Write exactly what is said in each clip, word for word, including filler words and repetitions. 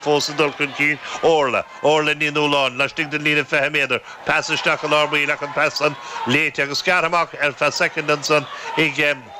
Fósa dulcin cín orla orla ní nóláin leis stig den lína fehe méidir passasteach an arbaí le an passan léite agus scaramach ar fe secondan san ag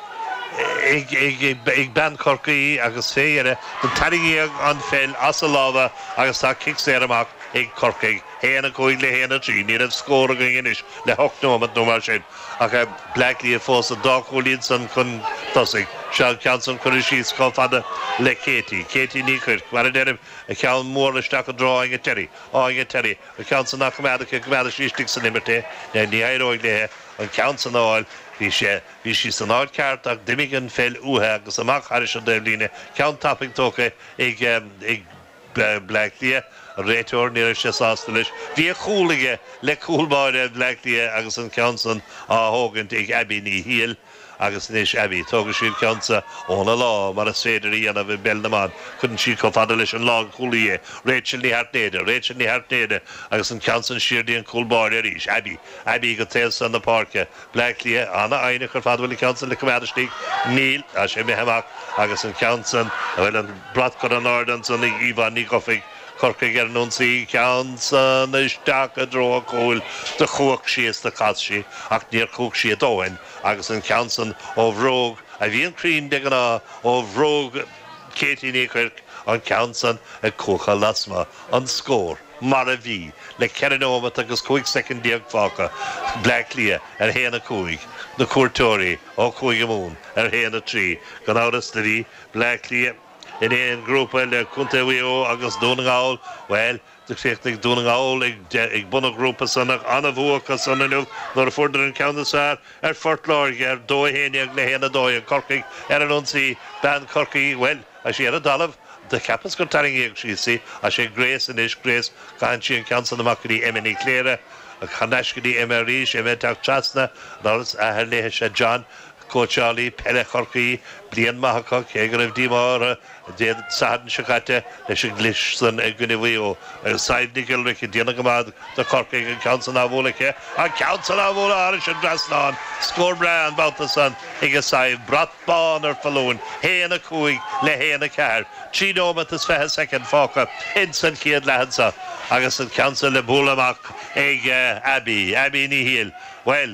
ag ag ag ban corcaí agus féire den taringí an fel as a láva agus tá kickséir amach ag corcaig héana coig le héana trí ní an scóra go inis le hochtnómat nó mar sin ach Blackley a fósa dácholín san chun tosig Sean Johnson chun síos có fada le Katie Katie ní chuir mar a deirm a ceann mór leisteach a dráing a Terry áing a Terry a ceann san nach gomeada go gomeada sístig san imirte ne ní airóig le an ceann san áil hí sé hí sí san áid ceart ach dimig an fel uthe agus amach haris an déirlíne ceann tapping tóca ag ag Blackley réiteir ní sé sásta leis bhí a chúlaige le cúlbáide Blackley agus an ceansan á thógant ag Abbey ní híal agus níos Abbey tóga siad ceansa óna lá mar a féidir í anna bheith belnaán chun siad có fada leis an lá chúlaí Rachel ní hartnéide Rachel ní hartnéide agus an ceansan siirdaí an cúlbáide ríis Abbey Abbey go téil san na parca Blackley anna aine chu fadhfuil ceansan le cumáidirtí níl a sé mé heach agus an ceansan a bhfuil an bratcar an ádan san ag Ivan ní gofig corcaig ar nunsaí ceansan isteach a dro a cúil de chuach síos de catsi ach níor chuach si a dóhain agus an ceansan ó bhróg a bhíon crín de gná ó bhróg Katie ní chuirc an ceansan a cúcha lasma an scór mar a bhí le ceanómat agus chuig secondíag fáca Blackley ar héana cúig na cuairtóirí ó chuig amún ar héana trí gan áras de bhí Blackley in éon grúpa le cuntaío agus dúnaáil well de féchtnig dúnaáil ag ag buna grúpa sanna anna bhuacha sanna nuh nar a fordar an ceannasáir ar fortláir ar dóhéineag le héana dóid corcaig ar an unsaí ban corcaí well a sé ar a dalamh de capas go taringíag sí sí a sé gréas in is gréas gan sí an ceansan amachí Emily Cléire a chaneiscadí emeríis e meteach trasna náras a her léthe sé John Coachali pelle corcaí blian maithach ché go raibh dímara déad sadan seachate leis an glis san ag gníomhío ar saibnig gilric i déana gomád de corcaig an ceansan á bhólaiche an ceansan á bhóla áris an drasnáin scór brean báta san ag a saibh bratbán ar falún héana cúig le héana ceir trídómat is fethe second fáca in san chiad lehansa agus an ceansan le búlamach ag Abbey Abbey ní híal well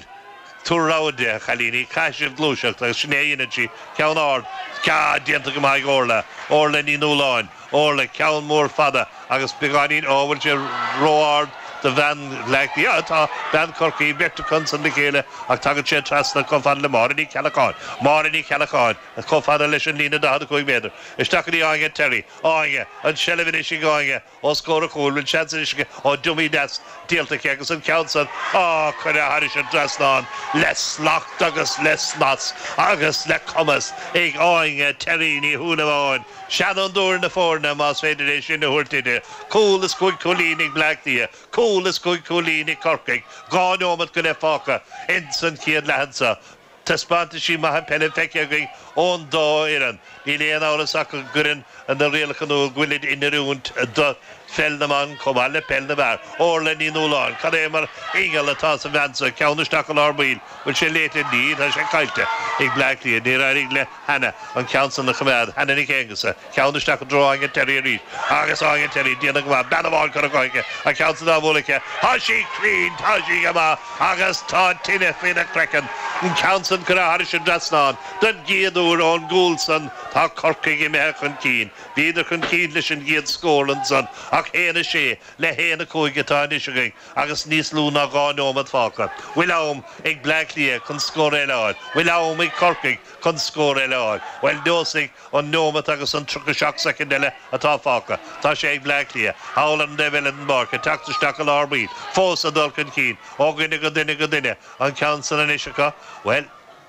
Túráide chalíní caiisih glúiseach agus snéana sí ceann áard cá dianta go maiid orla orla ní nóláin orla ceann mór fada agus beáín ábhail sé róáard de bhean leachtaí atá ben corcaí beirta chun le chéile ach tagad sé trasna chun fan le máraní ceachán máraní ceachán a chun fada leis an lína dá chuig méidir isteach í áige Terry áige an sellhine sin gáige ó scóra chúil seanise ó dumí des díalta agus an ceansan á chuine haris an drasnáin les lacht agus les nas agus le commas ag áige Terry ní húna bháin sean an dúir na fórna más féidir éis sin na thuirtaide cúil is chuig cholínig Blackley cúil is chuig cholínig corcaig gáinómat go le fáca in san chiad lehansa Taspanta sí maithe pelle feiceagaigh ón dó iran ní léon áras ach go gurann an na réalachanú ghuiilid inarúnt do felnaman comá le pell na bhar orla ní nóláin cad é mar ingal atá sa bheansa ceannisteach an arbaíl bhfuil sé léite ní tá sé caiilte ag Blackley ní raigh le hena an ceansan na chaméad hena ní chéangasa ceannisteach an dráing an Terry ríis agus áing an Terry díana go bhar benamháil chu a gáige a ceansan á bhólaice tá sí crín tá sí go agus tá tinine féna crechan an ceansan chu a haris an drasnáin den géadúr ón gúil san tá corcaig i meach an cín bíidir chun cín leis an géad scólan san ach héana sé le héana cúige tá isising agus níos lúna gáinómad fáca bhfuil am ag Blackley chun scór eileáil bhfuil am ag corcaig chun scór eileáil bhfuil dósigh an nómat agus an tru seach secondaile atá fáca tá sé ag Blackley hálan de bhfuil an barca teachtasteach an arbaíl fós a dulcan cín ó gine go duine go duine an ceansan an isicha well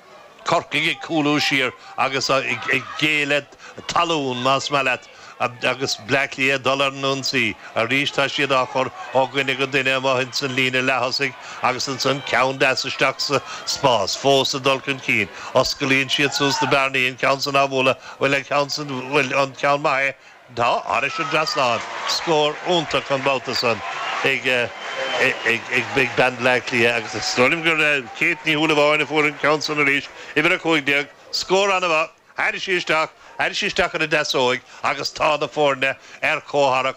corcaig ag cúlú siar agus ag géad talún más meile agus Blackley dollar nunsaí a ríis tá siad á chur ó gine go duine maithinn san lína lehasigh agus an san ceann deasisteach sa spás fós a dulcan cín oscailíonn siad sús na bearnaí an ceansan á bhóla bhfuil an ceansan bhfuil an ceann maithe dá áris an drasnáin scór úntaach an báta san ag ag big band Blackley agus stolim gur Kate ní húla bháin a fuair an ceansan a ríis ibar a chuig deag scór anna bha Hairish isteach ar síisteach na desóig agus tá na fórne ar cóthra